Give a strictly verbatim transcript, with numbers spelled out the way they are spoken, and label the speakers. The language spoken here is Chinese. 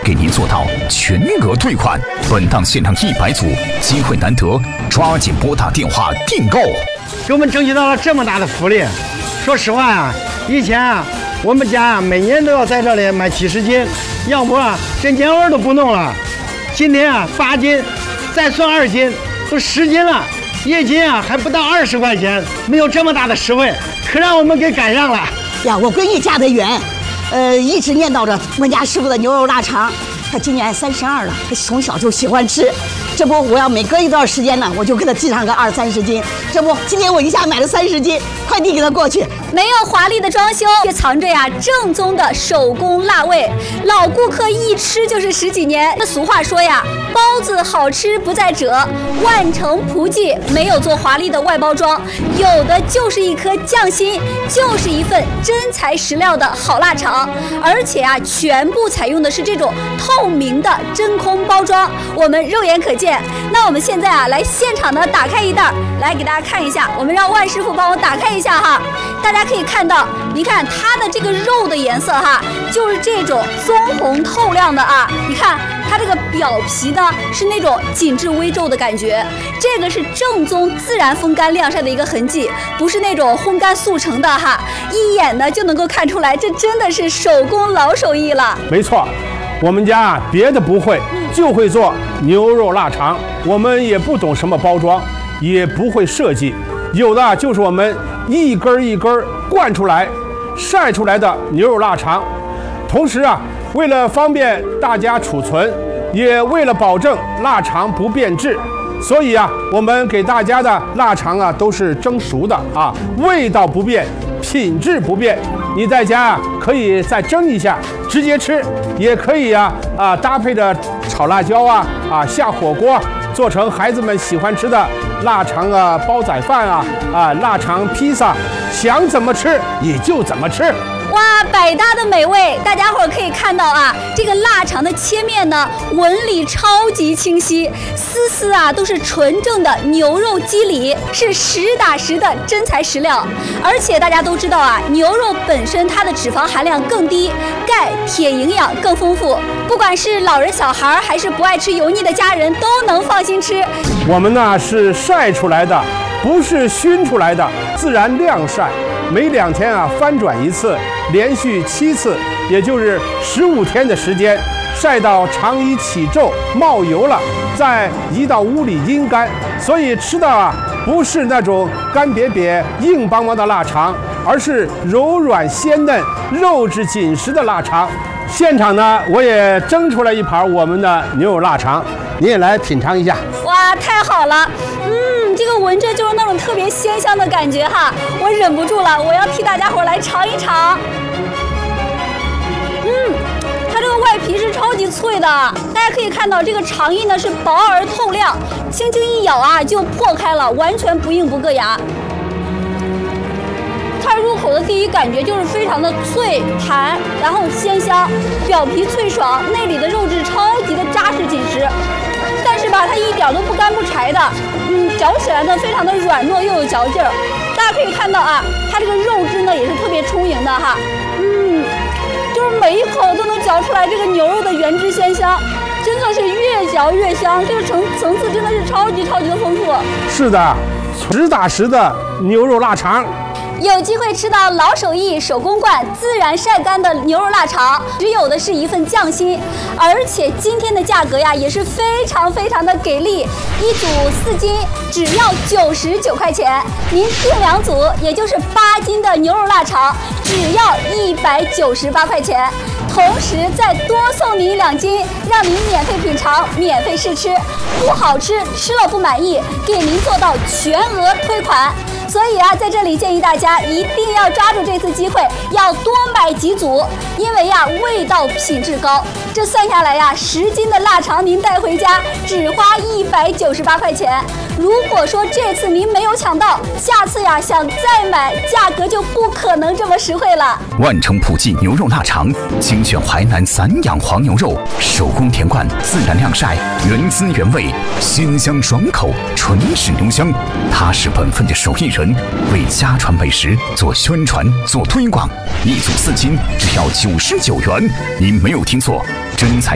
Speaker 1: 给您做到全额退款。本档限量一百组，机会难得，抓紧拨打电话订购。
Speaker 2: 给我们争取到了这么大的福利，说实话啊，以前啊，我们家啊每年都要在这里买几十斤，要不啊这年味都不弄了。今天啊八斤，再算二斤，都十斤了，一斤啊还不到二十块钱，没有这么大的实惠，可让我们给赶上了
Speaker 3: 呀！我闺女嫁得远，呃，一直念叨着我们家师傅的牛肉腊肠。她今年三十二了，她从小就喜欢吃。这不，我要每隔一段时间呢，我就给她寄上个二三十斤。这不，今天我一下买了三十斤，快递给她过去。
Speaker 4: 没有华丽的装修，却藏着呀正宗的手工辣味，老顾客一吃就是十几年。那俗话说呀，包子好吃不在褶，万成葡记没有做华丽的外包装，有的就是一颗匠心，就是一份真材实料的好腊肠，而且啊，全部采用的是这种透明的真空包装，我们肉眼可见。那我们现在啊，来现场的打开一袋，来给大家看一下。我们让万师傅帮我打开一下哈，大家可以看到，你看它的这个肉的颜色哈，就是这种棕红透亮的啊。你看它这个表皮呢，是那种紧致微皱的感觉，这个是正宗自然风干晾晒的一个痕迹，不是那种烘干速成的哈。一眼呢就能够看出来，这真的是手工老手艺了。
Speaker 5: 没错。我们家啊，别的不会，就会做牛肉腊肠。我们也不懂什么包装，也不会设计，有的就是我们一根一根灌出来、晒出来的牛肉腊肠。同时啊，为了方便大家储存，也为了保证腊肠不变质，所以啊，我们给大家的腊肠啊都是蒸熟的啊，味道不变，品质不变。你在家啊可以再蒸一下，直接吃，也可以啊啊搭配着炒辣椒啊啊下火锅，做成孩子们喜欢吃的腊肠啊煲仔饭啊啊腊肠披萨，想怎么吃也就怎么吃。
Speaker 4: 哇，百搭的美味！大家伙儿可以看到啊，这个腊肠的切面呢，纹理超级清晰，丝丝啊都是纯正的牛肉肌理，是实打实的真材实料。而且大家都知道啊，牛肉本身它的脂肪含量更低，钙、铁营养更丰富，不管是老人小孩还是不爱吃油腻的家人，都能放心吃。
Speaker 5: 我们呢是晒出来的，不是熏出来的，自然晾晒。每两天啊翻转一次，连续七次，也就是十五天的时间，晒到肠衣起皱冒油了，再移到屋里阴干。所以吃的啊不是那种干瘪瘪硬邦邦的腊肠，而是柔软鲜嫩、肉质紧实的腊肠。现场呢，我也蒸出来一盘我们的牛肉腊肠，你也来品尝一下。
Speaker 4: 哇，太好了！嗯，这个闻着就是那种特别鲜香的感觉哈，我忍不住了，我要替大家伙来尝一尝。嗯，它这个外皮是超级脆的，大家可以看到这个肠衣呢是薄而透亮，轻轻一咬啊就破开了，完全不硬不硌牙。它入口的第一感觉就是非常的脆弹，然后鲜香，表皮脆爽，内里的肉质超级的扎实紧实。但是吧，它一点都不干不柴的，嗯，嚼起来呢非常的软糯又有嚼劲儿。大家可以看到啊，它这个肉汁呢也是特别充盈的哈，嗯，就是每一口都能嚼出来这个牛肉的原汁鲜香，真的是越嚼越香，这个层层次真的是超级超级的丰富。
Speaker 5: 是的，实打实的牛肉腊肠。
Speaker 4: 有机会吃到老手艺手工灌自然晒干的牛肉腊肠，只有的是一份匠心，而且今天的价格呀也是非常非常的给力，一组四斤只要九十九块钱，您订两组也就是八斤的牛肉腊肠只要一百九十八块钱，同时再多送您两斤，让您免费品尝、免费试吃，不好吃吃了不满意，给您做到全额退款。所以啊，在这里建议大家一定要抓住这次机会，要多买几组，因为呀，味道品质高。这算下来呀，十斤的腊肠您带回家只花一百九十八块钱。如果说这次您没有抢到，下次呀想再买，价格就不可能这么实惠了。
Speaker 1: 万成普记牛肉腊肠，精选淮南散养黄牛肉，手工填灌，自然晾晒，原汁原味，鲜香爽口，纯是牛香。他是本分的手艺人，为家传美食做宣传、做推广。一组四斤只要九十九元，您没有听错，真材